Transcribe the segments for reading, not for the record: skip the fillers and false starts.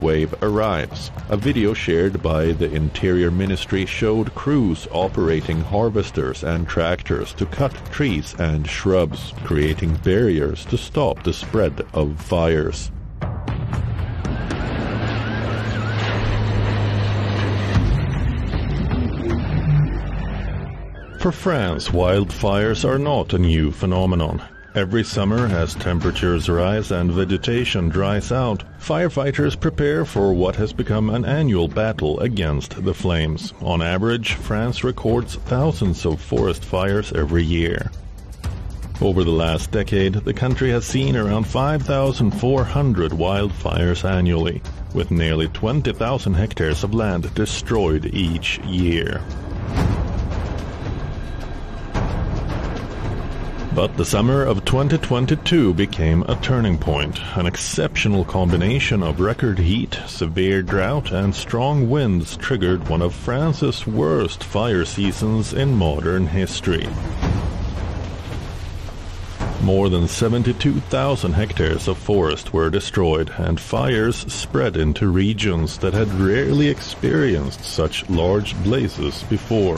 wave arrives. A video shared by the Interior Ministry showed crews operating harvesters and tractors to cut trees and shrubs, creating barriers to stop the spread of fires. For France, wildfires are not a new phenomenon. Every summer, as temperatures rise and vegetation dries out, firefighters prepare for what has become an annual battle against the flames. On average, France records thousands of forest fires every year. Over the last decade, the country has seen around 5,400 wildfires annually, with nearly 20,000 hectares of land destroyed each year. But the summer of 2022 became a turning point. An exceptional combination of record heat, severe drought, and strong winds triggered one of France's worst fire seasons in modern history. More than 72,000 hectares of forest were destroyed, and fires spread into regions that had rarely experienced such large blazes before.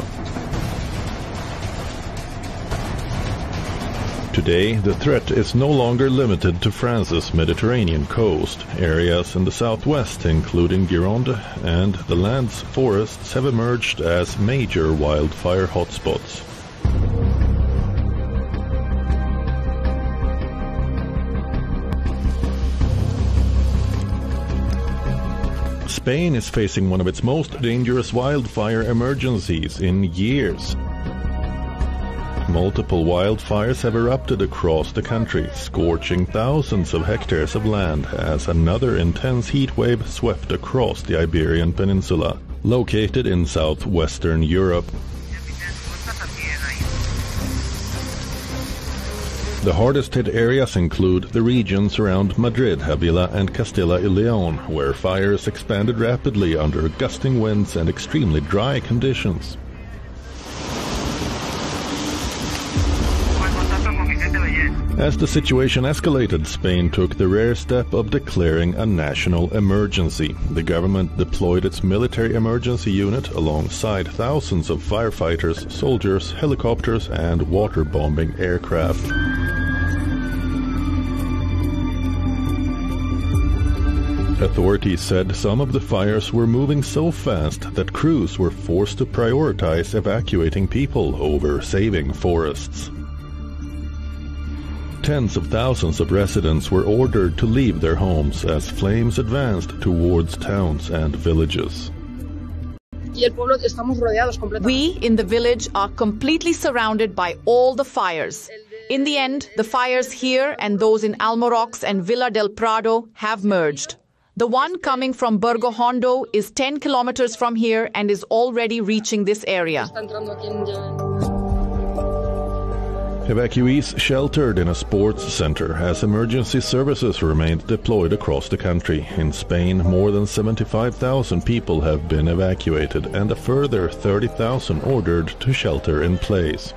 Today, the threat is no longer limited to France's Mediterranean coast. Areas in the southwest, including Gironde and the Landes forests, have emerged as major wildfire hotspots. Spain is facing one of its most dangerous wildfire emergencies in years. Multiple wildfires have erupted across the country, scorching thousands of hectares of land as another intense heat wave swept across the Iberian Peninsula, located in southwestern Europe. The hardest hit areas include the regions around Madrid, Avila, and Castilla y León, where fires expanded rapidly under gusting winds and extremely dry conditions. As the situation escalated, Spain took the rare step of declaring a national emergency. The government deployed its military emergency unit alongside thousands of firefighters, soldiers, helicopters, and water-bombing aircraft. Authorities said some of the fires were moving so fast that crews were forced to prioritize evacuating people over saving forests. Tens of thousands of residents were ordered to leave their homes as flames advanced towards towns and villages. We in the village are completely surrounded by all the fires. In the end, the fires here and those in Almorox and Villa del Prado have merged. The one coming from Burgo Hondo is 10 kilometers from here and is already reaching this area. Evacuees sheltered in a sports center as emergency services remained deployed across the country. In Spain, more than 75,000 people have been evacuated and a further 30,000 ordered to shelter in place.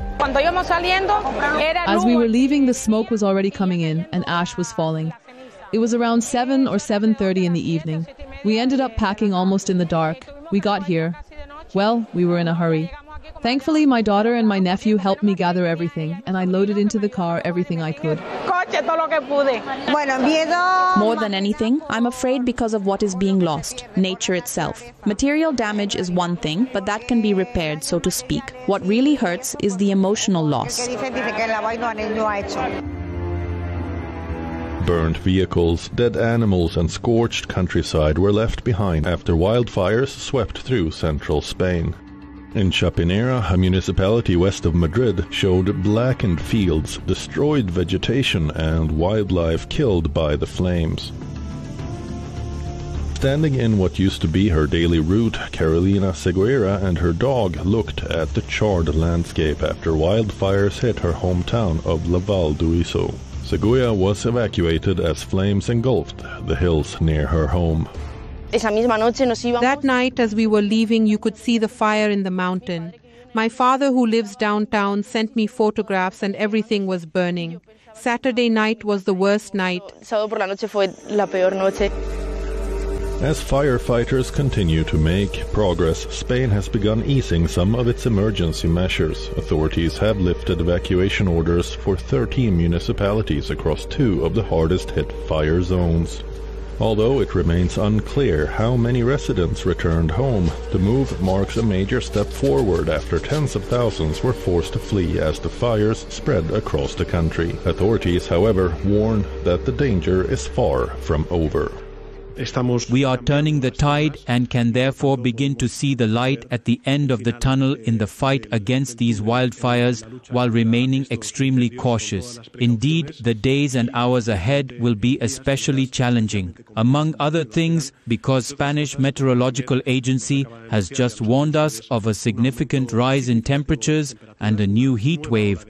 As we were leaving, the smoke was already coming in and ash was falling. It was around 7 or 7:30 in the evening. We ended up packing almost in the dark. We got here. Well, we were in a hurry. Thankfully, my daughter and my nephew helped me gather everything, and I loaded into the car everything I could. More than anything, I'm afraid because of what is being lost, nature itself. Material damage is one thing, but that can be repaired, so to speak. What really hurts is the emotional loss. Burned vehicles, dead animals, and scorched countryside were left behind after wildfires swept through central Spain. In Chapinera, a municipality west of Madrid, showed blackened fields, destroyed vegetation, and wildlife killed by the flames. Standing in what used to be her daily route, Carolina Seguera and her dog looked at the charred landscape after wildfires hit her hometown of Laval d'Huisso. Seguera was evacuated as flames engulfed the hills near her home. That night, as we were leaving, you could see the fire in the mountain. My father, who lives downtown, sent me photographs and everything was burning. Saturday night was the worst night. As firefighters continue to make progress, Spain has begun easing some of its emergency measures. Authorities have lifted evacuation orders for 13 municipalities across 2 of the hardest hit fire zones. Although it remains unclear how many residents returned home, the move marks a major step forward after tens of thousands were forced to flee as the fires spread across the country. Authorities, however, warn that the danger is far from over. We are turning the tide and can therefore begin to see the light at the end of the tunnel in the fight against these wildfires while remaining extremely cautious. Indeed, the days and hours ahead will be especially challenging, among other things because Spanish Meteorological Agency has just warned us of a significant rise in temperatures and a new heat wave.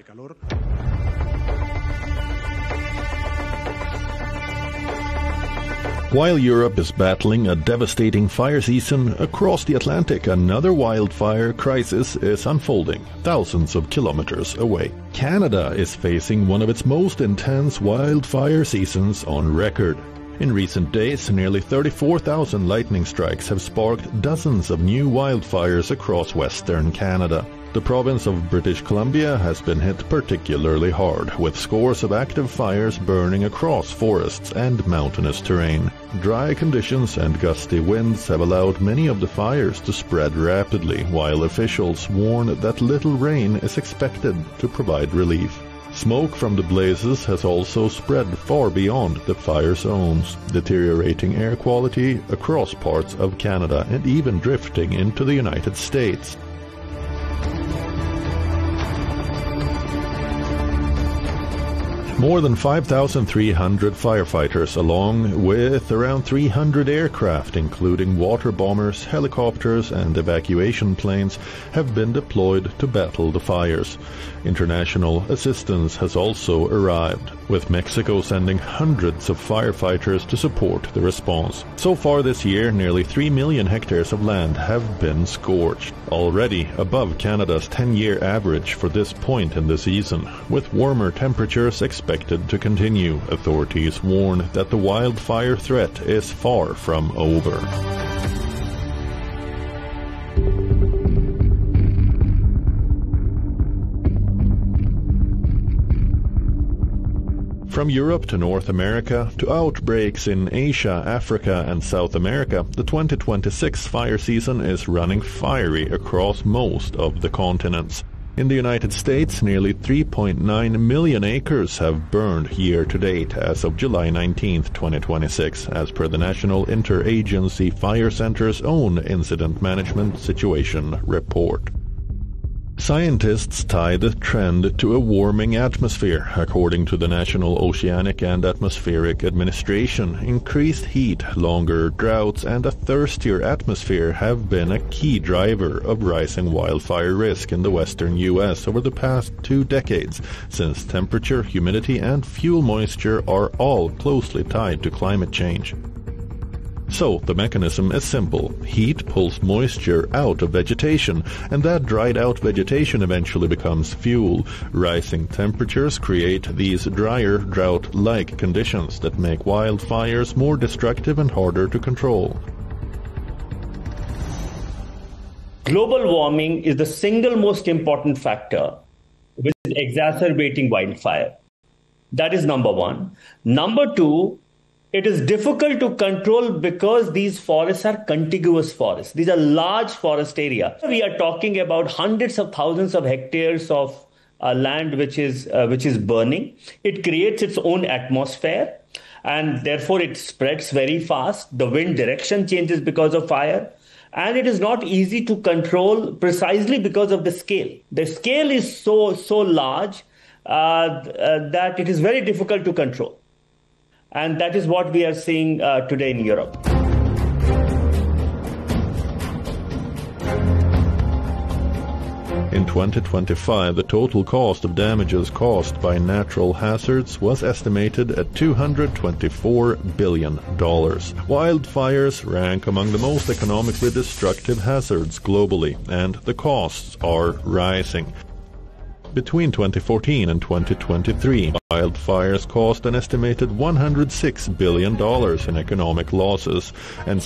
While Europe is battling a devastating fire season across the Atlantic, another wildfire crisis is unfolding thousands of kilometers away. Canada is facing one of its most intense wildfire seasons on record. In recent days, nearly 34,000 lightning strikes have sparked dozens of new wildfires across western Canada. The province of British Columbia has been hit particularly hard, with scores of active fires burning across forests and mountainous terrain. Dry conditions and gusty winds have allowed many of the fires to spread rapidly, while officials warn that little rain is expected to provide relief. Smoke from the blazes has also spread far beyond the fire zones, deteriorating air quality across parts of Canada and even drifting into the United States. More than 5,300 firefighters, along with around 300 aircraft, including water bombers, helicopters, and evacuation planes, have been deployed to battle the fires. International assistance has also arrived, with Mexico sending hundreds of firefighters to support the response. So far this year, nearly 3 million hectares of land have been scorched, already above Canada's 10-year average for this point in the season. With warmer temperatures expected to continue, authorities warn that the wildfire threat is far from over. From Europe to North America to outbreaks in Asia, Africa, and South America, the 2026 fire season is running fiery across most of the continents. In the United States, nearly 3.9 million acres have burned year-to-date as of July 19, 2026, as per the National Interagency Fire Center's own Incident Management Situation Report. Scientists tie the trend to a warming atmosphere. According to the National Oceanic and Atmospheric Administration, increased heat, longer droughts, and a thirstier atmosphere have been a key driver of rising wildfire risk in the western U.S. over the past 2 decades, since temperature, humidity, and fuel moisture are all closely tied to climate change. So, the mechanism is simple. Heat pulls moisture out of vegetation, and that dried out vegetation eventually becomes fuel. Rising temperatures create these drier, drought-like conditions that make wildfires more destructive and harder to control. Global warming is the single most important factor which is exacerbating wildfire. That is number one. Number two, it is difficult to control because these forests are contiguous forests. These are large forest areas. We are talking about hundreds of thousands of hectares of land which is burning. It creates its own atmosphere, and therefore it spreads very fast. The wind direction changes because of fire. And it is not easy to control precisely because of the scale. The scale is so large that it is very difficult to control. And that is what we are seeing today in Europe. In 2025, the total cost of damages caused by natural hazards was estimated at $224 billion. Wildfires rank among the most economically destructive hazards globally, and the costs are rising. Between 2014 and 2023, wildfires caused an estimated $106 billion in economic losses, and